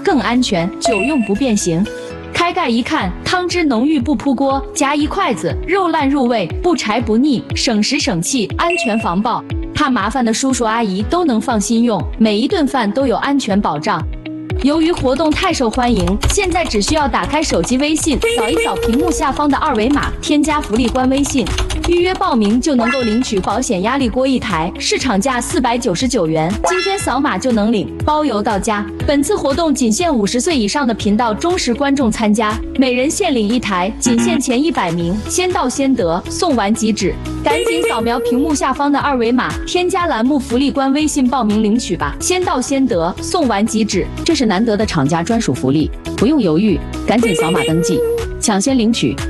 更安全，久用不变形。开盖一看，汤汁浓郁不扑锅，夹一筷子，肉烂入味，不柴不腻，省时省气，安全防爆。怕麻烦的叔叔阿姨都能放心用，每一顿饭都有安全保障。由于活动太受欢迎，现在只需要打开手机微信，扫一扫屏幕下方的二维码，添加福利官微信，预约报名就能够领取保险压力锅一台，市场价499元，今天扫码就能领，包邮到家。本次活动仅限50岁以上的频道忠实观众参加，每人限领一台，仅限前100名，先到先得，送完即止。赶紧扫描屏幕下方的二维码，添加栏目福利官微信报名领取吧，先到先得，送完即止，这是难得的厂家专属福利，不用犹豫，赶紧扫码登记，抢先领取。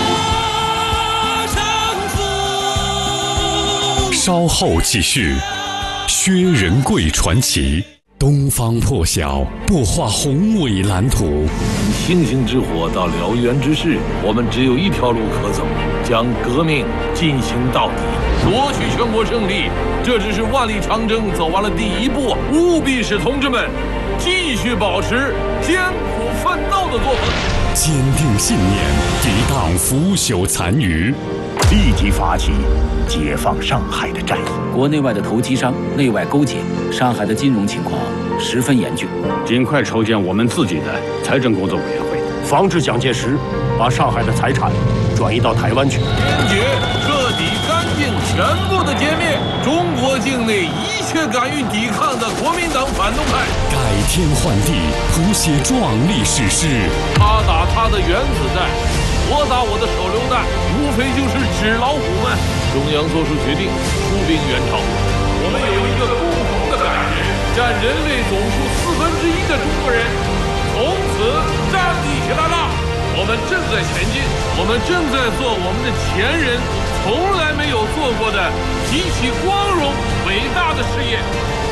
稍后继续，薛仁贵传奇。东方破晓，擘画宏伟蓝图。 星星之火到燎原之势，我们只有一条路可走，将革命进行到底，夺取全国胜利。这只是万里长征走完了第一步，务必使同志们继续保持艰苦奋斗的作风， 坚定信念，抵挡腐朽残余， 立即发起解放上海的战役。 国内外的投机商内外勾结，上海的金融情况十分严峻， 尽快筹建我们自己的财政工作委员会， 防止蒋介石把上海的财产转移到台湾去。 坚决、彻底、干净、全部的歼灭中国境内一切敢于抵抗的国民党反动派， 改天换地，谱写壮丽史诗。 他打他的原子弹，我打我的手榴弹，无非就是纸老虎们。中央做出决定，出兵援朝。我们有一个共同的感觉，占人类总数1/4的中国人从此站立起来了。我们正在前进，我们正在做我们的前人从来没有做过的极其光荣伟大的事业。